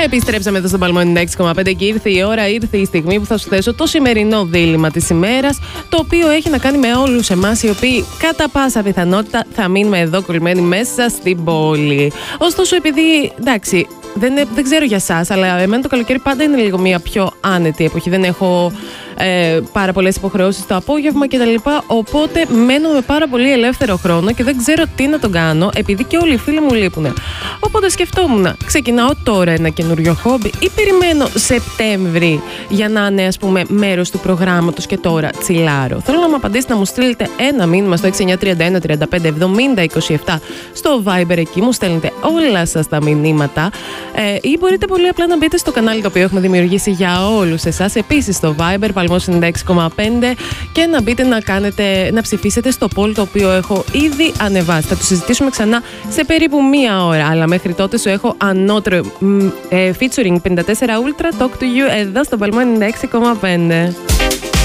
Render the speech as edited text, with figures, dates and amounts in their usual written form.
Επιστρέψαμε εδώ στον Παλμό 96,5 και ήρθε η στιγμή που θα σου θέσω το σημερινό δίλημμα της ημέρας, το οποίο έχει να κάνει με όλους εμάς οι οποίοι κατά πάσα πιθανότητα θα μείνουμε εδώ κολλημένοι μέσα στην πόλη. Ωστόσο, επειδή εντάξει, δεν ξέρω για εσάς, αλλά εμένα το καλοκαίρι πάντα είναι λίγο μια πιο άνετη εποχή. Δεν έχω πάρα πολλές υποχρεώσεις το απόγευμα κτλ. Οπότε μένω με πάρα πολύ ελεύθερο χρόνο και δεν ξέρω τι να τον κάνω, επειδή και όλοι οι φίλοι μου λείπουν. Οπότε σκεφτόμουν, ξεκινάω τώρα ένα καινούριο χόμπι ή περιμένω Σεπτέμβρη για να είναι, ας πούμε, μέρος του προγράμματος και τώρα τσιλάρω. Θέλω να μου απαντήσετε, να μου στείλετε ένα μήνυμα στο 6931 35 70 27 στο Viber. Εκεί μου στέλνετε όλα σας τα μηνύματα, ή μπορείτε πολύ απλά να μπείτε στο κανάλι το οποίο έχουμε δημιουργήσει για όλους εσάς, επίσης στο Viber Παλμός 96,5, και να μπείτε να ψηφίσετε στο poll το οποίο έχω ήδη ανεβάσει. Θα το συζητήσουμε ξανά σε περίπου μία ώρα, αλλά μέχρι τότε σου έχω ανώτερο featuring 54 Ultra Talk to You εδώ στο Παλμό 96,5.